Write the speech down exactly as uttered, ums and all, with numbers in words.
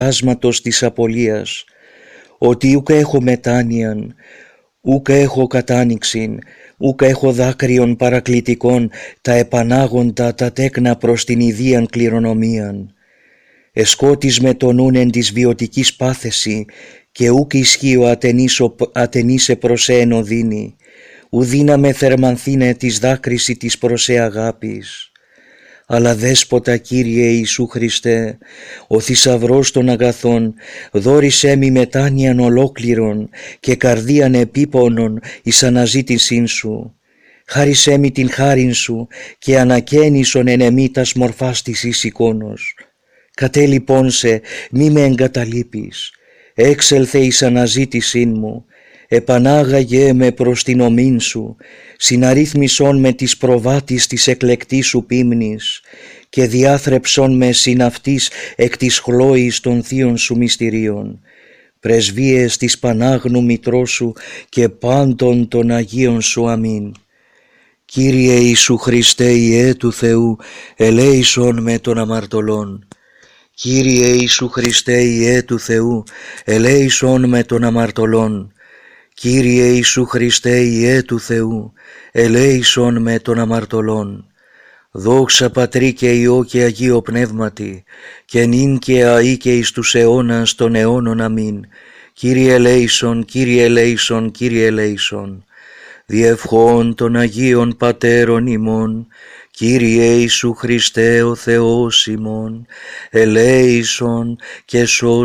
άσματος της απολίας, ότι ούκ έχω μετάνοιαν, ούκ έχω κατάνοιξην, ούκ έχω δάκρυον παρακλητικόν, τα επανάγοντα τα τέκνα προς την ιδίαν κληρονομίαν. Εσκότης με τον νουν εν της βιωτικής πάθεση, και ούκ ισχύω ατενίσω, ατενίσε προς εν οδύνη, ου δύναμε θερμανθήνε της δάκρυση της προς ε αγάπης. Αλλά Δέσποτα Κύριε Ιησού Χριστέ, ο θησαυρός των αγαθών, δώρισέ μη μετάνοιαν ολόκληρον και καρδίαν επίπονον εις αναζήτησήν σου. Χάρισέ μη την χάριν σου και ανακαίνισον εν εμή τας μορφάς της εις εικόνος. Κατέ λοιπόν σε μη με εγκαταλείπεις, έξελθε εις αναζήτησήν μου, επανάγαγε με προς την ομήν σου, συναρρύθμισον με της προβάτης της εκλεκτής σου πίμνης και διάθρεψον με συναυτής εκ της χλώης των θείων σου μυστηρίων. Πρεσβείες της Πανάγνου Μητρός σου και πάντων των Αγίων σου. Αμήν. Κύριε Ιησού Χριστέ, Υιέ του Θεού, ελέησον με των αμαρτωλών. Κύριε Ιησού Χριστέ, Υιέ του Θεού, ελέησον με των αμαρτωλών. Κύριε Ιησού Χριστέ, Υιέ του Θεού, ελέησον με των αμαρτωλών. Δόξα Πατρί και Υιό και Αγίο Πνεύματι, και νυν και αεί και εις τους αιώνας των αιώνων. Αμήν. Κύριε ελέησον, Κύριε ελέησον, Κύριε ελέησον. Διευχών των Αγίων Πατέρων ημών, Κύριε Ιησού Χριστέ ο Θεός ημών, ελέησον και σώσον.